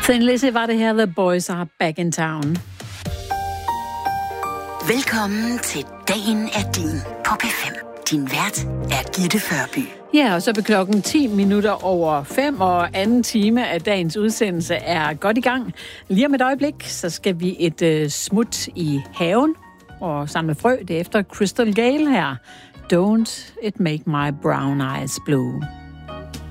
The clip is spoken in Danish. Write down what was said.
Thin Lizzy var det her, The Boys Are Back in Town. Velkommen til Dagen er din på P5. Din vært er Gitte Førby. Ja, og så er klokken 5:10, og anden time af dagens udsendelse er godt i gang. Lige om et øjeblik, så skal vi et smut i haven og samle frø. Det er efter Crystal Gale her. Don't it make my brown eyes blue.